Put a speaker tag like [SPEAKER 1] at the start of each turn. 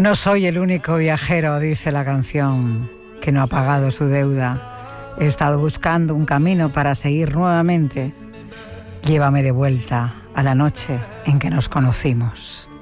[SPEAKER 1] No soy el único viajero, dice la canción, que no ha pagado su deuda. He estado buscando un camino para seguir nuevamente. Llévame de vuelta a la noche en que nos conocimos.